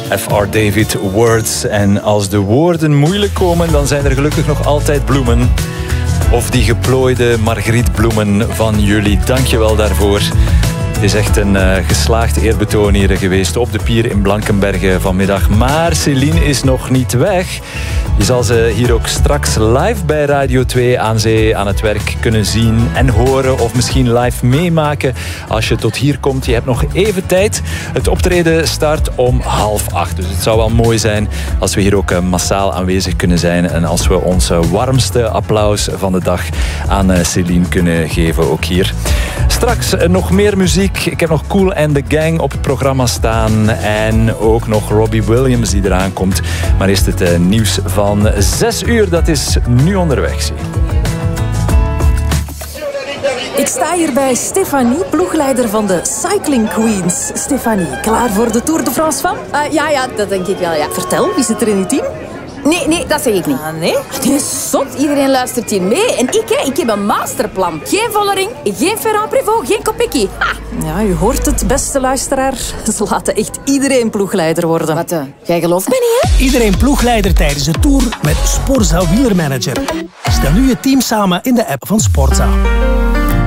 F.R. David Words. En als de woorden moeilijk komen, dan zijn er gelukkig nog altijd bloemen. Of die geplooide margrietbloemen van jullie. Dank je wel daarvoor. Het is echt een geslaagd eerbetoon hier geweest op de pier in Blankenberge vanmiddag. Maar Céline is nog niet weg. Je zal ze hier ook straks live bij Radio 2 aan zee aan het werk kunnen zien en horen. Of misschien live meemaken als je tot hier komt. Je hebt nog even tijd. Het optreden start om 7:30. Dus het zou wel mooi zijn als we hier ook massaal aanwezig kunnen zijn. En als we ons warmste applaus van de dag aan Céline kunnen geven. Ook hier. Straks nog meer muziek. Ik heb nog Kool and the Gang op het programma staan. En ook nog Robbie Williams die eraan komt. Maar eerst het nieuws van 6 uur. Dat is nu onderweg. Zie. Ik sta hier bij Stefanie, ploegleider van de Cycling Queens. Stefanie, klaar voor de Tour de France van? Ja, dat denk ik wel, ja. Vertel, wie zit er in uw team? Nee, dat zeg ik niet. Nee? Die is zot. Iedereen luistert hier mee. En ik heb een masterplan. Geen Vollering, geen Ferrand Prévot, geen Kopecky. Ja, u hoort het, beste luisteraar. Ze laten echt iedereen ploegleider worden. Wat, jij gelooft me niet, hè? Iedereen ploegleider tijdens de Tour met Sporza Wielermanager. Stel nu je team samen in de app van Sporza.